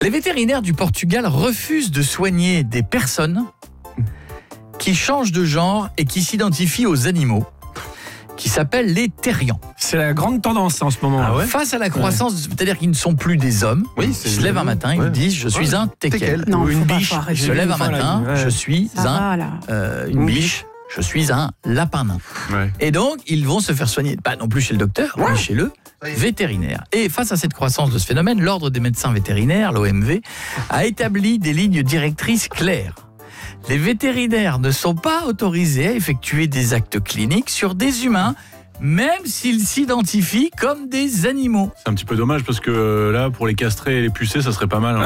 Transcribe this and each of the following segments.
Les vétérinaires du Portugal refusent de soigner des personnes qui changent de genre et qui s'identifient aux animaux, qui s'appellent les terriens. C'est la grande tendance en ce moment. Ah ouais. Face à la croissance, c'est-à-dire qu'ils ne sont plus des hommes, ils se lèvent un matin, ils disent « je suis un teckel ». Non, Ou une faut pas, biche. faut arrêter. Je se lève un matin, je suis Ça va, là. une biche, je suis un lapin nain. Ouais. Et donc, ils vont se faire soigner, pas non plus chez le docteur, mais chez le vétérinaire. Et face à cette croissance de ce phénomène, l'Ordre des médecins vétérinaires, l'OMV, a établi des lignes directrices claires. Les vétérinaires ne sont pas autorisés à effectuer des actes cliniques sur des humains, même s'ils s'identifient comme des animaux. C'est un petit peu dommage parce que là, pour les castrer et les pucer, ça serait pas mal.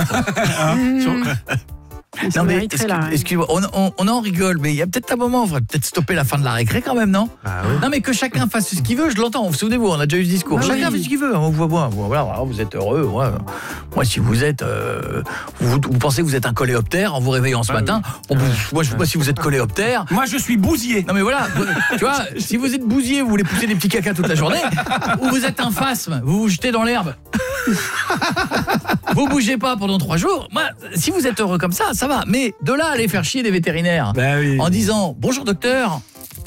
Ça Non mais mériterait, là. excuse-moi, on en rigole, mais il y a peut-être un moment, on devrait peut-être stopper la fin de la récré quand même, non? Non mais que chacun fasse ce qu'il veut, je l'entends, souvenez-vous, on a déjà eu ce discours, Ah chacun oui. fait ce qu'il veut, on voit, voilà, vous êtes heureux, moi si vous êtes, vous pensez que vous êtes un coléoptère en vous réveillant ce matin, moi je sais pas si vous êtes coléoptère. Moi, je suis bousier. Non mais voilà, tu vois, si vous êtes bousier, vous voulez pousser des petits cacas toute la journée, ou vous êtes un phasme, vous vous jetez dans l'herbe. Vous bougez pas pendant 3 jours. Moi, si vous êtes heureux comme ça va. Mais de là à aller faire chier des vétérinaires Bah oui. en disant bonjour docteur,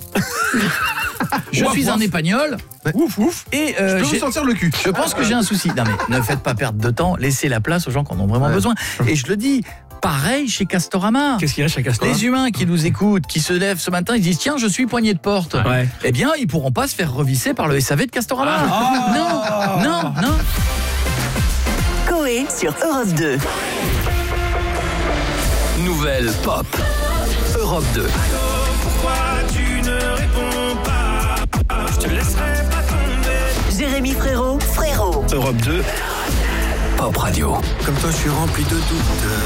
je suis un épagnol Ouf, ouf. et Je peux vous sentir le cul. je pense que j'ai un souci. Non mais ne faites pas perdre de temps, laissez la place aux gens qui en ont vraiment besoin. Et je le dis, pareil chez Castorama. Qu'est-ce qu'il y a chez Castorama? Les humains qui nous écoutent, qui se lèvent ce matin, ils disent tiens, je suis poignée de porte. Ouais. Eh bien, ils pourront pas se faire revisser par le SAV de Castorama. Non. Coé sur Europe 2. Nouvelle pop. Europe 2. Pourquoi tu ne réponds pas? Je te laisserai pas tomber. Jérémy Frérot. Europe 2. Pop Radio. Comme toi, je suis rempli de doutes.